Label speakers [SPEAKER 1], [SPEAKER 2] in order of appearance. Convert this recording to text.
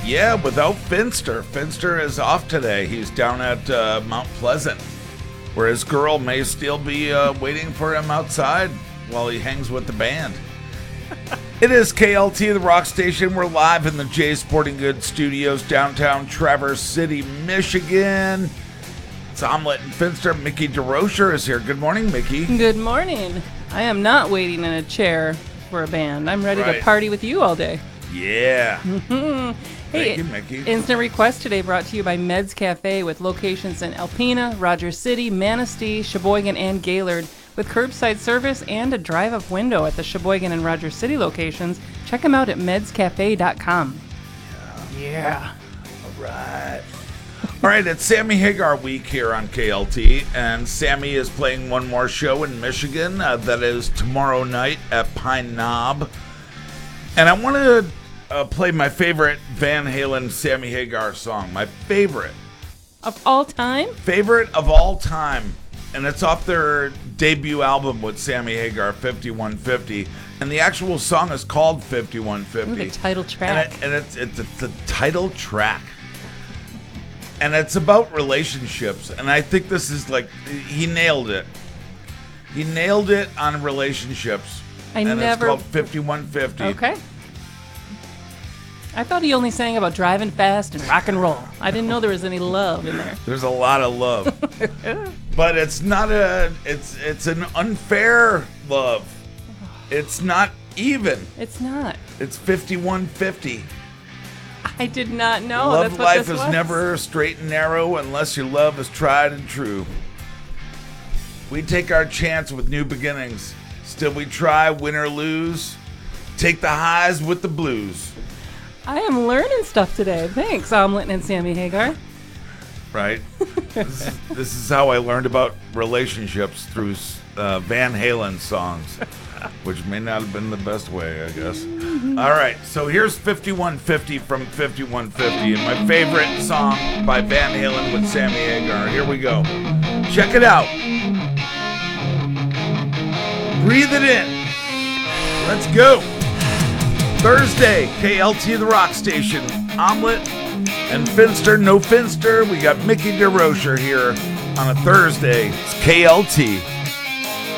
[SPEAKER 1] Yeah, without Finster. Finster is off today. He's down at Mount Pleasant, where his girl may still be waiting for him outside while he hangs with the band. It is KLT, the rock station. We're live in the Jay Sporting Goods Studios, downtown Traverse City, Michigan. It's Omelette and Finster. Mickey DeRocher is here. Good morning, Mickey.
[SPEAKER 2] Good morning. I am not waiting in a chair for a band. I'm ready to party with you all day.
[SPEAKER 1] Yeah.
[SPEAKER 2] Hey,
[SPEAKER 1] Thank you, Mickey.
[SPEAKER 2] Instant Request today brought to you by Meds Cafe with locations in Alpena, Rogers City, Manistee, Sheboygan, and Gaylord. With curbside service and a drive-up window at the Sheboygan and Rogers City locations, check them out at medscafe.com.
[SPEAKER 1] Yeah. All right. All right, it's Sammy Hagar week here on KLT, and Sammy is playing one more show in Michigan. That is tomorrow night at Pine Knob. And I want to play my favorite Van Halen Sammy Hagar song. My favorite.
[SPEAKER 2] Of all time?
[SPEAKER 1] Favorite of all time. And it's off their debut album with Sammy Hagar, 5150. And the actual song is called 5150.
[SPEAKER 2] Ooh, the title track.
[SPEAKER 1] And it's the title track. And it's about relationships. And I think this is like, he nailed it. He nailed it on relationships. It's called 5150.
[SPEAKER 2] Okay. I thought he only sang about driving fast and rock and roll. I didn't know there was any love in there.
[SPEAKER 1] There's a lot of love. But it's not it's an unfair love. It's not even.
[SPEAKER 2] It's not.
[SPEAKER 1] It's 5150.
[SPEAKER 2] I did not know.
[SPEAKER 1] Love
[SPEAKER 2] That's what
[SPEAKER 1] life
[SPEAKER 2] this
[SPEAKER 1] is
[SPEAKER 2] was.
[SPEAKER 1] never straight and narrow unless your love is tried and true. We take our chance with new beginnings. Still we try, win or lose. Take the highs with the blues.
[SPEAKER 2] I am learning stuff today. Thanks, Omelette and Sammy Hagar.
[SPEAKER 1] Right? This is how I learned about relationships through Van Halen songs, which may not have been the best way, I guess. All right, so here's 5150 from 5150, and my favorite song by Van Halen with Sammy Hagar. Here we go. Check it out. Breathe it in. Let's go. Thursday, KLT the Rock Station. Omelette and Finster, no Finster. We got Mickey DeRocher here on a Thursday. It's KLT.